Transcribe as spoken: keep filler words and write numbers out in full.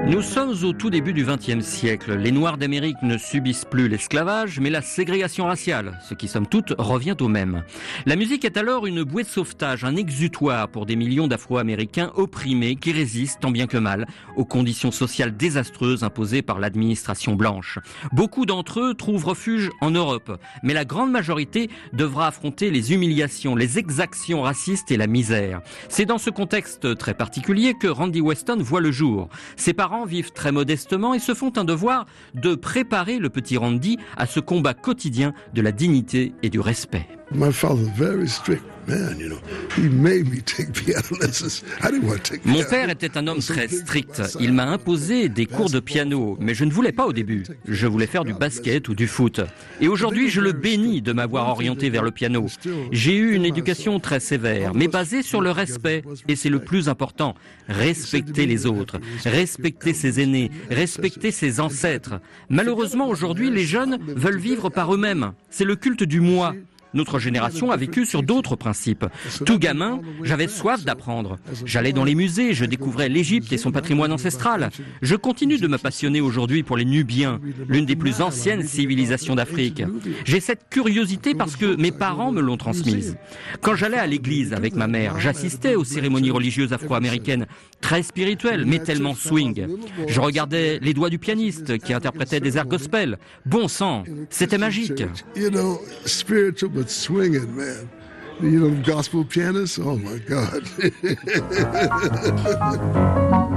Nous sommes au tout début du vingtième siècle. Les Noirs d'Amérique ne subissent plus l'esclavage, mais la ségrégation raciale, ce qui somme toute revient au même. La musique est alors une bouée de sauvetage, un exutoire pour des millions d'Afro-Américains opprimés qui résistent tant bien que mal aux conditions sociales désastreuses imposées par l'administration blanche. Beaucoup d'entre eux trouvent refuge en Europe, mais la grande majorité devra affronter les humiliations, les exactions racistes et la misère. C'est dans ce contexte très particulier que Randy Weston voit le jour. Ses parents vivent très modestement et se font un devoir de préparer le petit Randy à ce combat quotidien de la dignité et du respect. My father very strict man, you know. He made me take piano lessons. I didn't want to take piano. Mon père était un homme très strict. Il m'a imposé des cours de piano, mais je ne voulais pas au début. Je voulais faire du basket ou du foot. Et aujourd'hui, je le bénis de m'avoir orienté vers le piano. J'ai eu une éducation très sévère, mais basée sur le respect. Et c'est le plus important. Respecter les autres, respecter ses aînés, respecter ses ancêtres. Malheureusement, aujourd'hui, les jeunes veulent vivre par eux-mêmes. C'est le culte du moi. Notre génération a vécu sur d'autres principes. Tout gamin, j'avais soif d'apprendre. J'allais dans les musées, je découvrais l'Égypte et son patrimoine ancestral. Je continue de me passionner aujourd'hui pour les Nubiens, l'une des plus anciennes civilisations d'Afrique. J'ai cette curiosité parce que mes parents me l'ont transmise. Quand j'allais à l'église avec ma mère, j'assistais aux cérémonies religieuses afro-américaines, très spirituelles, mais tellement swing. Je regardais les doigts du pianiste qui interprétait des airs gospel. Bon sang, c'était magique. Swinging, man. You know, gospel pianists? Oh my God.